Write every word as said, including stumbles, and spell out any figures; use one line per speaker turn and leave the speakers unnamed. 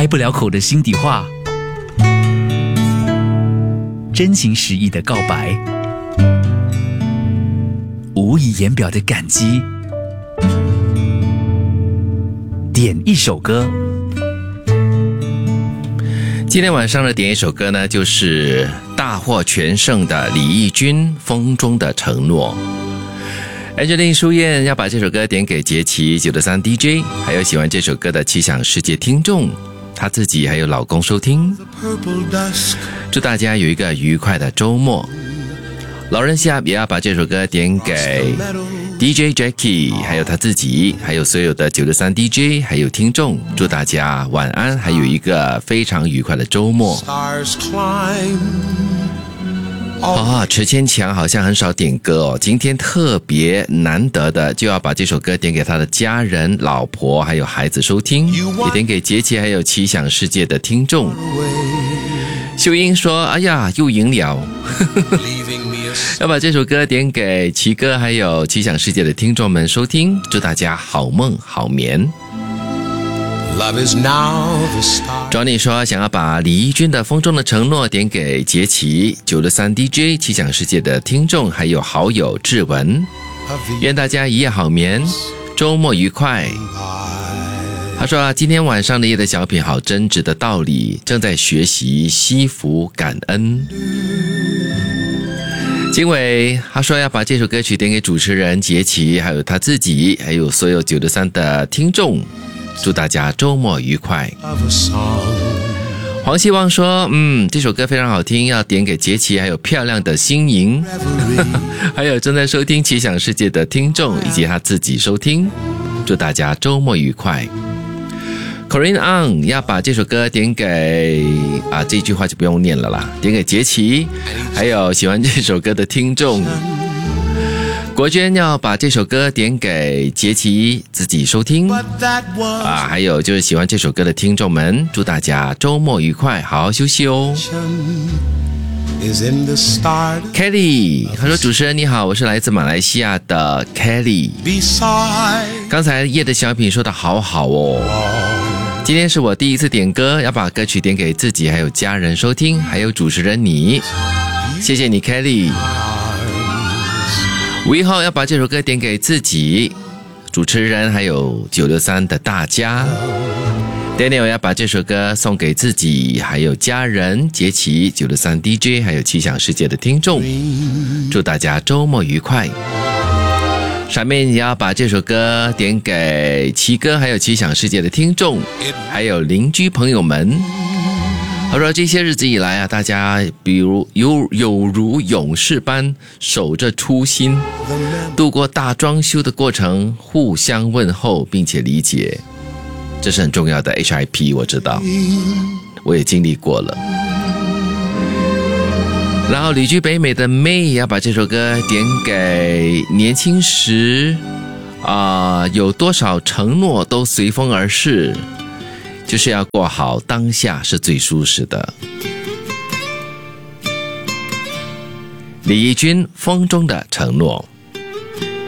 不了口的心底话，真情实意的告白，无以言表的感激。点一首歌。
今天晚上的点一首歌呢，就是大获全胜的李翊君《风中的承诺》。Angeline 书燕要把这首歌点给杰奇九六三 D J， 还有喜欢这首歌的奇想世界听众，她自己还有老公收听。祝大家有一个愉快的周末。老人夏也要把这首歌点给 D J Jackie， 还有他自己，还有所有的九六三 D J， 还有听众，祝大家晚安，还有一个非常愉快的周末。哦，池千强好像很少点歌哦，今天特别难得的就要把这首歌点给他的家人、老婆还有孩子收听，也点给杰奇还有奇想世界的听众。秀英说：“哎呀，又赢了。”要把这首歌点给奇哥还有奇想世界的听众们收听，祝大家好梦好眠。Johnny 说想要把李翊君的《风中的承诺》点给杰奇九六三 D J 奇想世界的听众还有好友志文，愿大家一夜好眠，周末愉快。他说啊，今天晚上的夜的小品好真挚的道理，正在学习惜福感恩。经纬他说要把这首歌曲点给主持人杰奇还有他自己还有所有九六三的听众，祝大家周末愉快。黄希望说嗯，这首歌非常好听，要点给杰奇还有漂亮的心莹还有正在收听奇想世界的听众以及他自己收听，祝大家周末愉快。Corinne On 要把这首歌点给啊，这句话就不用念了啦，点给杰奇还有喜欢这首歌的听众。国娟要把这首歌点给杰奇自己收听啊，还有就是喜欢这首歌的听众们，祝大家周末愉快，好好休息哦。Kelly 他说主持人你好，我是来自马来西亚的 Kelly， 刚才夜的小品说的好好哦，今天是我第一次点歌，要把歌曲点给自己还有家人收听，还有主持人你，谢谢你 Kelly。 五一号要把这首歌点给自己、主持人还有九六三的大家。 Daniel 要把这首歌送给自己还有家人，杰奇九六三 D J 还有奇想世界的听众，祝大家周末愉快。闪妹也要把这首歌点给奇哥还有奇想世界的听众还有邻居朋友们。他说这些日子以来啊，大家比如有有如勇士般守着初心，度过大装修的过程，互相问候并且理解，这是很重要的 H I P， 我知道我也经历过了。然后旅居北美的 May 要把这首歌点给年轻时啊、呃，有多少承诺都随风而逝，就是要过好当下是最舒适的。李翊君《风中的承诺》。